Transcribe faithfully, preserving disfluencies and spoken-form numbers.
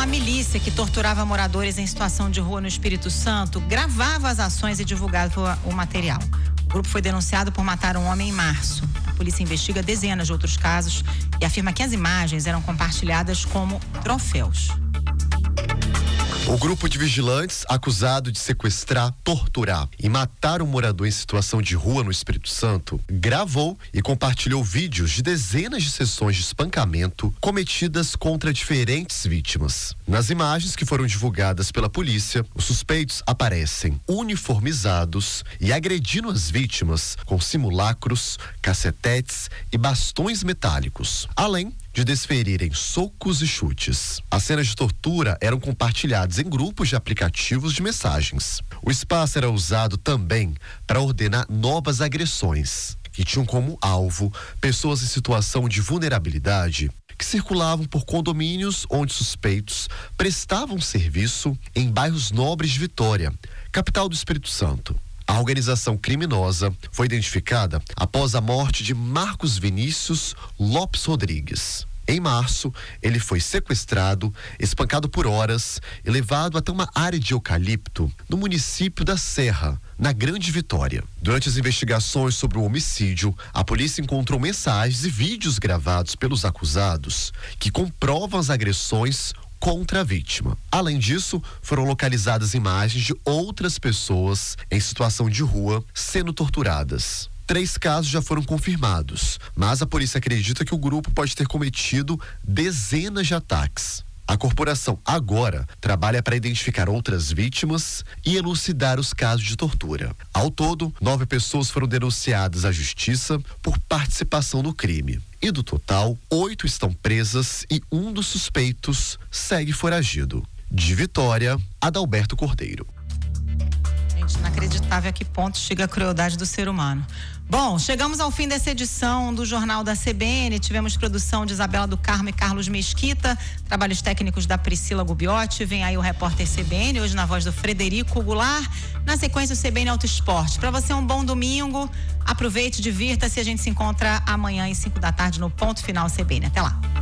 Uma milícia que torturava moradores em situação de rua no Espírito Santo gravava as ações e divulgava o material. O grupo foi denunciado por matar um homem em março. A polícia investiga dezenas de outros casos e afirma que as imagens eram compartilhadas como troféus. O grupo de vigilantes, acusado de sequestrar, torturar e matar um morador em situação de rua no Espírito Santo, gravou e compartilhou vídeos de dezenas de sessões de espancamento cometidas contra diferentes vítimas. Nas imagens que foram divulgadas pela polícia, os suspeitos aparecem uniformizados e agredindo as vítimas com simulacros, cacetetes e bastões metálicos, além de desferirem socos e chutes. As cenas de tortura eram compartilhadas em grupos de aplicativos de mensagens. O espaço era usado também para ordenar novas agressões, que tinham como alvo pessoas em situação de vulnerabilidade que circulavam por condomínios onde suspeitos prestavam serviço em bairros nobres de Vitória, capital do Espírito Santo. A organização criminosa foi identificada após a morte de Marcos Vinícius Lopes Rodrigues. Em março, ele foi sequestrado, espancado por horas e levado até uma área de eucalipto no município da Serra, na Grande Vitória. Durante as investigações sobre o homicídio, a polícia encontrou mensagens e vídeos gravados pelos acusados que comprovam as agressões contra a vítima. Além disso, foram localizadas imagens de outras pessoas em situação de rua sendo torturadas. Três casos já foram confirmados, mas a polícia acredita que o grupo pode ter cometido dezenas de ataques. A corporação agora trabalha para identificar outras vítimas e elucidar os casos de tortura. Ao todo, nove pessoas foram denunciadas à justiça por participação no crime. E do total, oito estão presas e um dos suspeitos segue foragido. De Vitória, Adalberto Cordeiro. Gente, inacreditável a que ponto chega a crueldade do ser humano. Bom, chegamos ao fim dessa edição do Jornal da C B N. Tivemos produção de Isabela do Carmo e Carlos Mesquita, trabalhos técnicos da Priscila Gubiotti. Vem aí o repórter C B N, hoje na voz do Frederico Goulart. Na sequência, o C B N Auto Esporte. Para você, um bom domingo. Aproveite, divirta-se. A gente se encontra amanhã às cinco da tarde no Ponto Final C B N. Até lá.